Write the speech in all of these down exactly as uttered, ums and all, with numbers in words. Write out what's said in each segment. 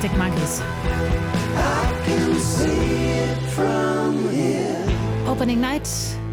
Arctic Monkeys. Opening Night.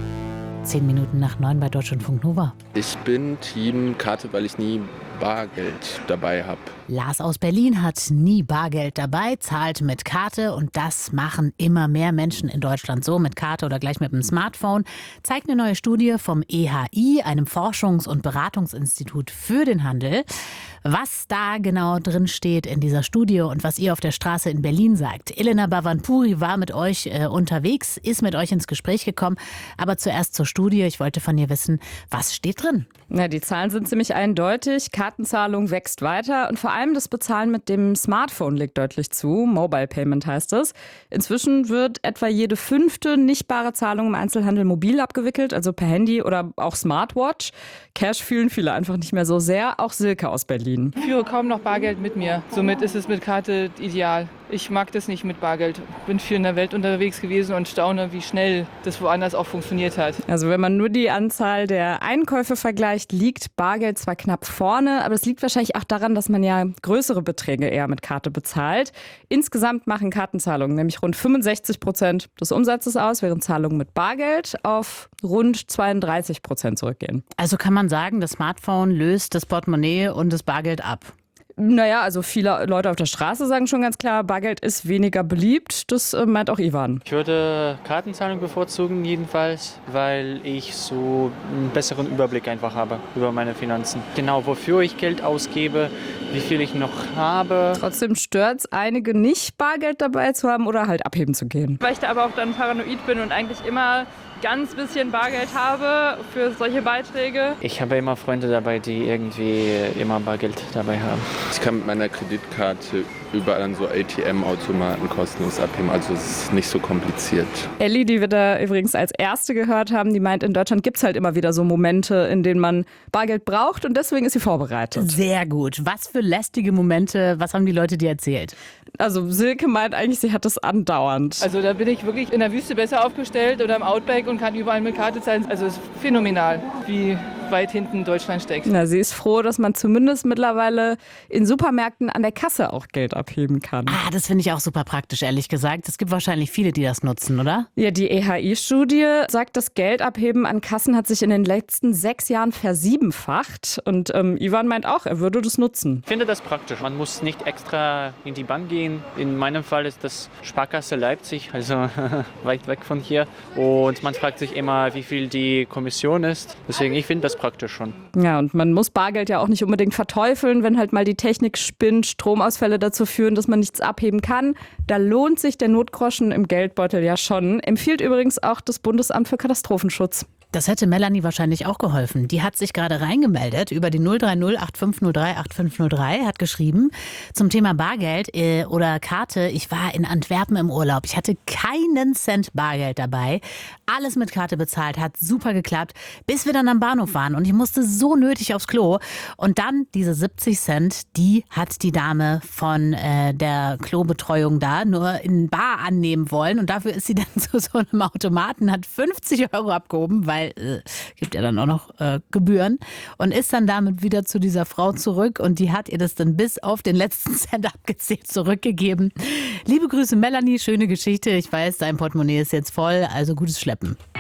Zehn Minuten nach neun bei Deutschlandfunk Nova. Ich bin Team Karte, weil ich nie Bargeld dabei habe. Lars aus Berlin hat nie Bargeld dabei, zahlt mit Karte und das machen immer mehr Menschen in Deutschland so, mit Karte oder gleich mit dem Smartphone. Zeigt eine neue Studie vom E H I, einem Forschungs- und Beratungsinstitut für den Handel. Was da genau drin steht in dieser Studie und was ihr auf der Straße in Berlin sagt. Elena Bhavanpuri war mit euch äh, unterwegs, ist mit euch ins Gespräch gekommen. Aber zuerst zur Studie. Ich wollte von ihr wissen, was steht drin? Na, die Zahlen sind ziemlich eindeutig. Kartenzahlung wächst weiter und vor allem das Bezahlen mit dem Smartphone legt deutlich zu. Mobile Payment heißt es. Inzwischen wird etwa jede fünfte nicht bare Zahlung im Einzelhandel mobil abgewickelt, also per Handy oder auch Smartwatch. Cash fühlen viele einfach nicht mehr so sehr. Auch Silke aus Berlin. Ich führe kaum noch Bargeld mit mir. Somit ist es mit Karte ideal. Ich mag das nicht mit Bargeld. Bin viel in der Welt unterwegs gewesen und staune, wie schnell das woanders auch funktioniert hat. Also wenn man nur die Anzahl der Einkäufe vergleicht, liegt Bargeld zwar knapp vorne, aber es liegt wahrscheinlich auch daran, dass man ja größere Beträge eher mit Karte bezahlt. Insgesamt machen Kartenzahlungen nämlich rund fünfundsechzig Prozent des Umsatzes aus, während Zahlungen mit Bargeld auf rund zweiunddreißig Prozent zurückgehen. Also kann man sagen, das Smartphone löst das Portemonnaie und das Bargeld ab? Naja, also viele Leute auf der Straße sagen schon ganz klar, Bargeld ist weniger beliebt. Das äh, meint auch Ivan. Ich würde Kartenzahlung bevorzugen jedenfalls, weil ich so einen besseren Überblick einfach habe über meine Finanzen. Genau, wofür ich Geld ausgebe, wie viel ich noch habe. Trotzdem stört es einige nicht, Bargeld dabei zu haben oder halt abheben zu gehen. Weil ich da aber auch dann paranoid bin und eigentlich immer ganz bisschen Bargeld habe für solche Beiträge. Ich habe immer Freunde dabei, die irgendwie immer Bargeld dabei haben. Ich kann mit meiner Kreditkarte überall an so A T M-Automaten kostenlos abheben, also es ist nicht so kompliziert. Elli, die wir da übrigens als erste gehört haben, die meint, in Deutschland gibt es halt immer wieder so Momente, in denen man Bargeld braucht und deswegen ist sie vorbereitet. Sehr gut. Was für lästige Momente, was haben die Leute dir erzählt? Also Silke meint eigentlich, sie hat das andauernd. Also da bin ich wirklich in der Wüste besser aufgestellt oder im Outback und kann überall mit Karte zahlen. Also es ist phänomenal, wie weit hinten Deutschland steckt. Na, sie ist froh, dass man zumindest mittlerweile in Supermärkten an der Kasse auch Geld abheben kann. Ah, das finde ich auch super praktisch, ehrlich gesagt. Es gibt wahrscheinlich viele, die das nutzen, oder? Ja, die E H I-Studie sagt, das Geldabheben an Kassen hat sich in den letzten sechs Jahren versiebenfacht. Und ähm, Ivan meint auch, er würde das nutzen. Ich finde das praktisch. Man muss nicht extra in die Bank gehen. In meinem Fall ist das Sparkasse Leipzig, also weit weg von hier. Und man fragt sich immer, wie viel die Kommission ist. Deswegen, ich finde das praktisch schon. Ja, und man muss Bargeld ja auch nicht unbedingt verteufeln, wenn halt mal die Technik spinnt, Stromausfälle dazu führen, dass man nichts abheben kann. Da lohnt sich der Notgroschen im Geldbeutel ja schon. Empfiehlt übrigens auch das Bundesamt für Katastrophenschutz. Das hätte Melanie wahrscheinlich auch geholfen. Die hat sich gerade reingemeldet über die null drei null acht fünf null drei acht fünf null drei, hat geschrieben zum Thema Bargeld äh, oder Karte. Ich war in Antwerpen im Urlaub. Ich hatte keinen Cent Bargeld dabei. Alles mit Karte bezahlt, hat super geklappt, bis wir dann am Bahnhof waren. Und ich musste so nötig aufs Klo. Und dann diese siebzig Cent, die hat die Dame von äh, der Klobetreuung da nur in bar annehmen wollen. Und dafür ist sie dann zu so einem Automaten, hat fünfzig Euro abgehoben, weil weil äh, gibt ja dann auch noch äh, Gebühren und ist dann damit wieder zu dieser Frau zurück und die hat ihr das dann bis auf den letzten Cent abgezählt zurückgegeben. Liebe Grüße Melanie, schöne Geschichte. Ich weiß, dein Portemonnaie ist jetzt voll, also gutes Schleppen.